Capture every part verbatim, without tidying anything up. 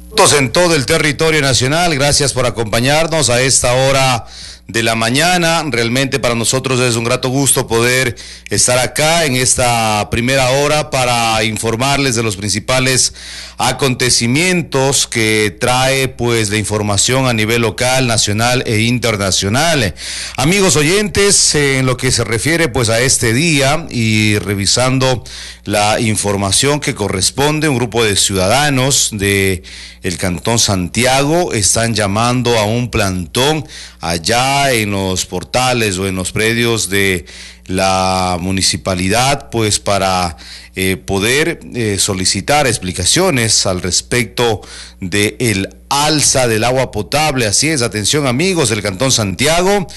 En todo el territorio nacional, gracias por acompañarnos a esta hora de la mañana. Realmente para nosotros es un grato gusto poder estar acá en esta primera hora para informarles de los principales acontecimientos que trae pues la información a nivel local, nacional e internacional. Amigos oyentes, en lo que se refiere pues a este día y revisando la información que corresponde, un grupo de ciudadanos de el Cantón Santiago están llamando a un plantón allá en los portales o en los predios de la municipalidad, pues para eh, poder eh, solicitar explicaciones al respecto de el alza del agua potable. Así es, atención amigos del Cantón Santiago.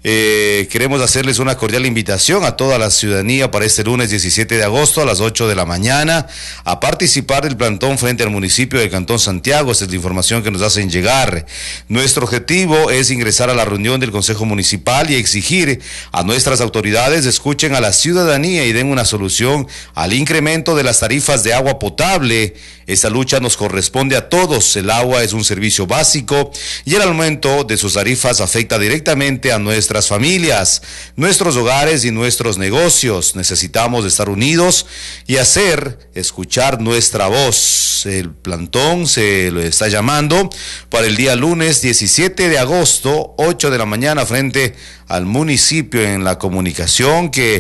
Eh, queremos hacerles una cordial invitación a toda la ciudadanía para este lunes diecisiete de agosto a las ocho de la mañana a participar del plantón frente al municipio de Cantón Santiago. Esta es la información que nos hacen llegar. Nuestro objetivo es ingresar a la reunión del Consejo Municipal y exigir a nuestras autoridades escuchen a la ciudadanía y den una solución al incremento de las tarifas de agua potable. Esta lucha nos corresponde a todos. El agua es un servicio básico y el aumento de sus tarifas afecta directamente a nuestras familias, nuestros hogares y nuestros negocios. Necesitamos estar unidos y hacer escuchar nuestra voz. El plantón se lo está llamando para el día lunes diecisiete de agosto, ocho de la mañana, frente al municipio. En la comunicación que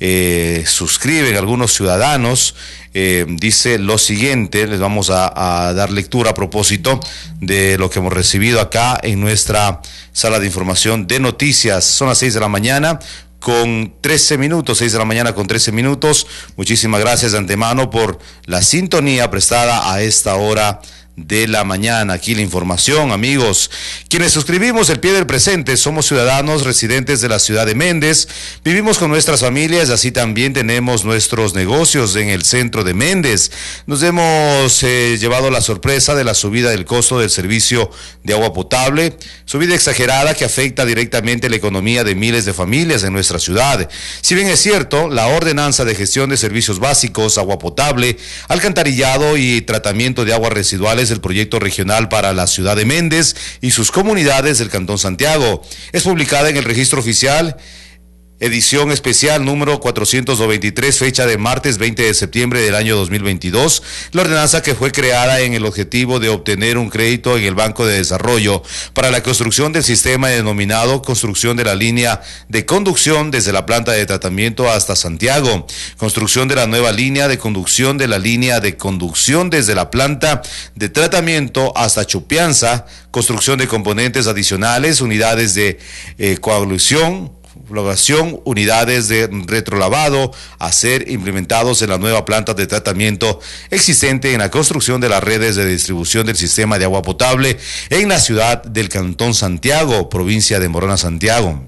eh, suscriben algunos ciudadanos, eh, dice lo siguiente, les vamos a, a dar lectura a propósito de lo que hemos recibido acá en nuestra sala de información de noticias. Son las seis de la mañana con trece minutos, seis de la mañana con trece minutos. Muchísimas gracias de antemano por la sintonía prestada a esta hora de la mañana. Aquí la información, amigos. Quienes suscribimos el pie del presente somos ciudadanos residentes de la ciudad de Méndez. Vivimos con nuestras familias, así también tenemos nuestros negocios en el centro de Méndez. Nos hemos eh, llevado la sorpresa de la subida del costo del servicio de agua potable, subida exagerada que afecta directamente la economía de miles de familias en nuestra ciudad. Si bien es cierto, la ordenanza de gestión de servicios básicos, agua potable, alcantarillado y tratamiento de aguas residuales del proyecto regional para la ciudad de Méndez y sus comunidades del Cantón Santiago es publicada en el registro oficial, edición especial número cuatrocientos noventa y tres, fecha de martes veinte de septiembre del año dos mil veintidós, la ordenanza que fue creada en el objetivo de obtener un crédito en el Banco de Desarrollo para la construcción del sistema denominado construcción de la línea de conducción desde la planta de tratamiento hasta Santiago, construcción de la nueva línea de conducción de la línea de conducción desde la planta de tratamiento hasta Chupianza, construcción de componentes adicionales, unidades de eh, coagulación, floración, unidades de retrolavado a ser implementados en la nueva planta de tratamiento existente en la construcción de las redes de distribución del sistema de agua potable en la ciudad del Cantón Santiago, provincia de Morona Santiago.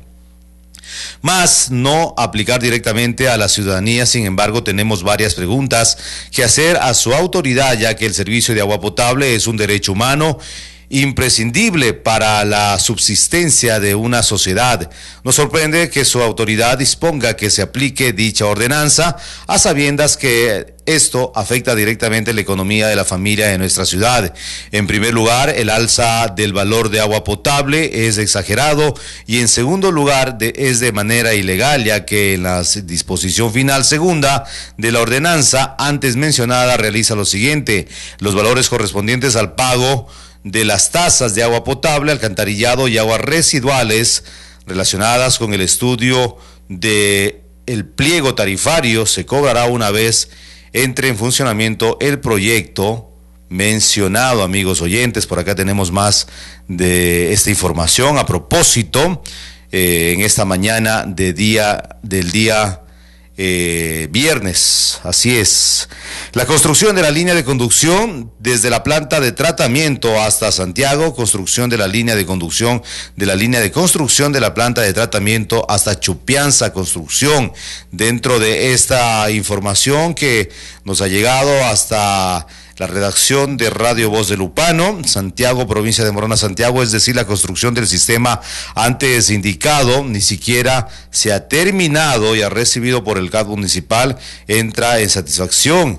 Más no aplicar directamente a la ciudadanía. Sin embargo, tenemos varias preguntas que hacer a su autoridad, ya que el servicio de agua potable es un derecho humano imprescindible para la subsistencia de una sociedad. Nos sorprende que su autoridad disponga que se aplique dicha ordenanza a sabiendas que esto afecta directamente la economía de la familia de nuestra ciudad. En primer lugar, el alza del valor de agua potable es exagerado y en segundo lugar de, es de manera ilegal, ya que en la disposición final segunda de la ordenanza antes mencionada realiza lo siguiente: los valores correspondientes al pago de las tasas de agua potable, alcantarillado y aguas residuales relacionadas con el estudio de el pliego tarifario se cobrará una vez entre en funcionamiento el proyecto mencionado. Amigos oyentes, por acá tenemos más de esta información a propósito eh, en esta mañana de día del día Eh, viernes. Así es. La construcción de la línea de conducción desde la planta de tratamiento hasta Santiago, construcción de la línea de conducción de la línea de construcción de la planta de tratamiento hasta Chupianza, construcción. Dentro de esta información que nos ha llegado hasta la redacción de Radio Voz de Lupano, Santiago, provincia de Morona Santiago, es decir, la construcción del sistema antes indicado ni siquiera se ha terminado y ha recibido por el C A D municipal, entra en satisfacción.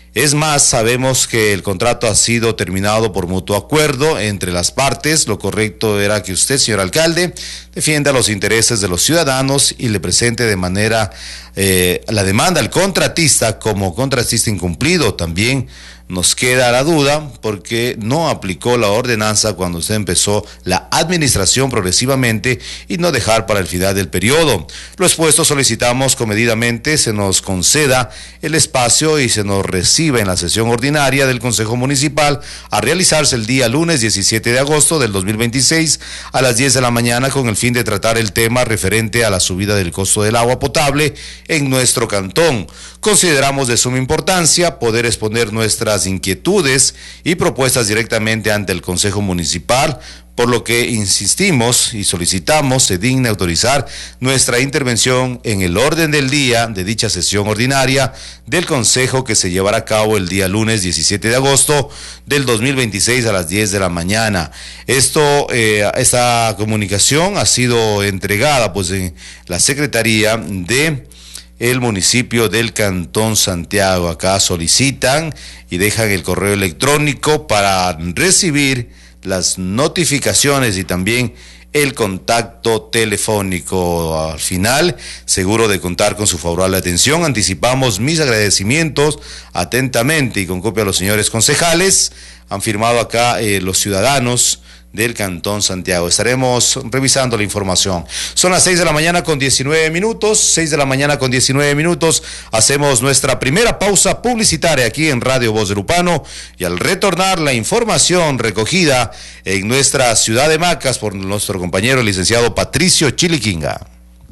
Es más, sabemos que el contrato ha sido terminado por mutuo acuerdo entre las partes. Lo correcto era que usted, señor alcalde, defienda los intereses de los ciudadanos y le presente de manera eh, la demanda al contratista como contratista incumplido. También nos queda la duda porque no aplicó la ordenanza cuando usted empezó la administración progresivamente y no dejar para el final del periodo. Lo expuesto, solicitamos comedidamente se nos conceda el espacio y se nos reciba en la sesión ordinaria del Consejo Municipal a realizarse el día lunes diecisiete de agosto del dos mil veintiséis a las diez de la mañana con el fin de tratar el tema referente a la subida del costo del agua potable en nuestro cantón. Consideramos de suma importancia poder exponer nuestras inquietudes y propuestas directamente ante el Consejo Municipal, por lo que insistimos y solicitamos se digne autorizar nuestra intervención en el orden del día de dicha sesión ordinaria del Consejo que se llevará a cabo el día lunes diecisiete de agosto del dos mil veintiséis a las diez de la mañana. Esto, eh, esta comunicación ha sido entregada pues en la Secretaría de el municipio del Cantón Santiago. Acá solicitan y dejan el correo electrónico para recibir las notificaciones y también el contacto telefónico. Al final, seguro de contar con su favorable atención, anticipamos mis agradecimientos atentamente y con copia a los señores concejales. Han firmado acá eh, los ciudadanos del Cantón Santiago. Estaremos revisando la información. Son las seis de la mañana con diecinueve minutos, seis de la mañana con diecinueve minutos. Hacemos nuestra primera pausa publicitaria aquí en Radio Voz del Upano y al retornar la información recogida en nuestra ciudad de Macas por nuestro compañero el licenciado Patricio Chiliquinga.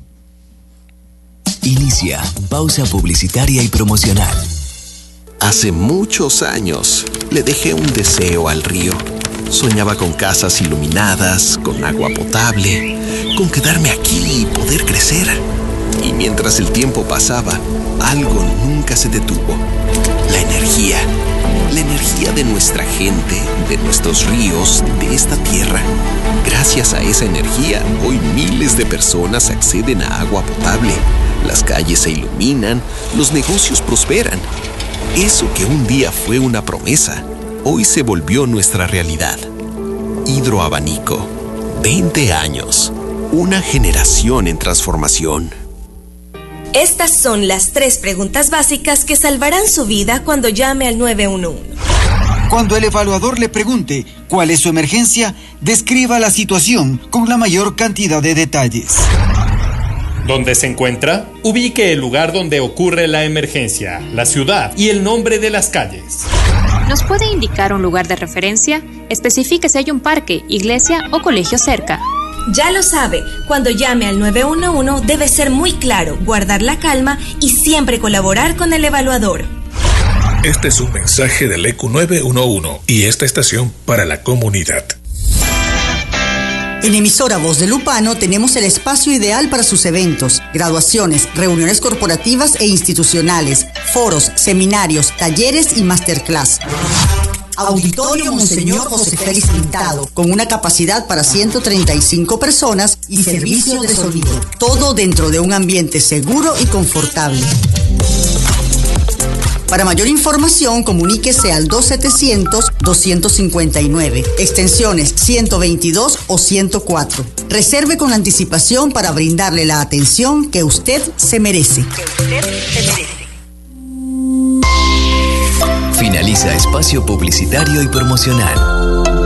Inicia pausa publicitaria y promocional. Hace muchos años le dejé un deseo al río. Soñaba con casas iluminadas, con agua potable, con quedarme aquí y poder crecer. Y mientras el tiempo pasaba, algo nunca se detuvo. La energía. La energía de nuestra gente, de nuestros ríos, de esta tierra. Gracias a esa energía, hoy miles de personas acceden a agua potable. Las calles se iluminan, los negocios prosperan. Eso que un día fue una promesa, hoy se volvió nuestra realidad. Hidroabanico. veinte años. Una generación en transformación. Estas son las tres preguntas básicas que salvarán su vida cuando llame al nueve uno uno. Cuando el evaluador le pregunte cuál es su emergencia, describa la situación con la mayor cantidad de detalles. ¿Dónde se encuentra? Ubique el lugar donde ocurre la emergencia, la ciudad y el nombre de las calles. ¿Nos puede indicar un lugar de referencia? Especifique si hay un parque, iglesia o colegio cerca. Ya lo sabe, cuando llame al nueve uno uno debe ser muy claro, guardar la calma y siempre colaborar con el evaluador. Este es un mensaje del E Q nueve uno uno y esta estación para la comunidad. En Emisora Voz del Upano tenemos el espacio ideal para sus eventos, graduaciones, reuniones corporativas e institucionales, foros, seminarios, talleres y masterclass. Auditorio Monseñor José Félix Pintado, con una capacidad para ciento treinta y cinco personas y servicio de sonido. Todo dentro de un ambiente seguro y confortable. Para mayor información, comuníquese al dos setecientos, doscientos cincuenta y nueve, extensiones ciento veintidós o ciento cuatro. Reserve con anticipación para brindarle la atención que usted se merece. Que usted se merece. Finaliza espacio publicitario y promocional.